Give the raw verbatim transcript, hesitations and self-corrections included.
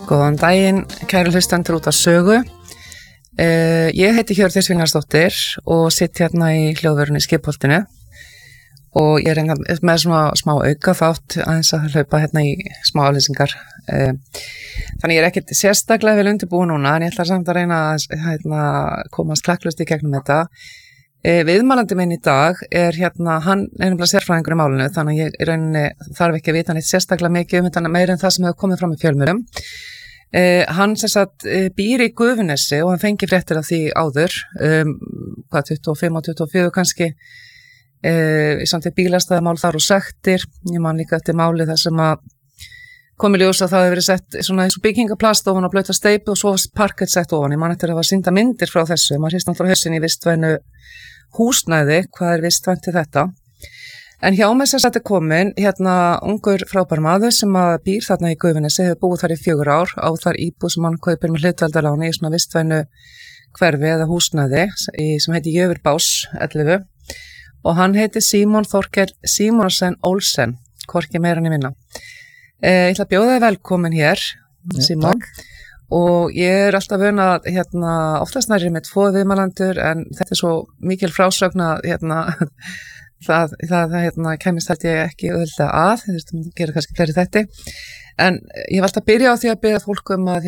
Góðan daginn, kæru hlustendur út af sögu. Uh, ég heiti Hjördís Vilhjálmsdóttir og sitt hérna í hljóðvörunni Skipholtinu og ég er með svona smá auka þátt aðeins að hlaupa hérna í smá aflýsingar. Uh, þannig ég er ekkert sérstaklega vel undirbúin núna en ég ætla samt að reyna að hérna, komast klakklaust í gegnum þetta. Uh, viðmælandi minn í dag er hérna, hann er nefnilega sérfræðingur í málinu þannig að ég í rauninni þarf ekki að vita neitt sérstaklega mikið um þetta meira en það sem hefur komið fram í fjölmiðlum. Uh, hann sem sagt uh, býr í Gufunesi og hann fengi fréttir af því áður um, hvað tuttugu og fimm og tuttugu og fjögur kannski uh, í samt bílastæðamál þar og sektir. Ég man líka eftir máli þar sem að komi ljós að það hefur verið sett svona eins og byggingaplast ofan á blauta steypu og svo parkett sett ofan. Ég man eftir að það var sýnda myndir frá þessu. Maður hrist náttúrulega hausinn í vistvænu húsnæði, hvað er vistvænt til þetta. En hjá mig sem þetta er komin, hérna ungur frábær maður sem að býr þarna í Gufunesi, hefur búið þar í fjögur ár, á þar íbúð sem hann kaupir með hlutveldaláni í svona vistvænu hverfi eða húsnæði í, sem heiti Jöfurbás ellefu og hann heiti Símon Þorkell Símonsen Olsen, hvorki meira en ég minna. Eh, ég ætla að bjóða þig velkomin hér, ja, Símon, takk. Og ég er alltaf vön að hérna, oftast nærri með tvo viðmælendur en þetta er svo mikil frásögn að hérna Það, það, það hérna, kemist held ég ekki auðvitað að, þú veist, þú gerir kannski fleiri þetta, en ég var alltaf að byrja á því að byrja fólk um að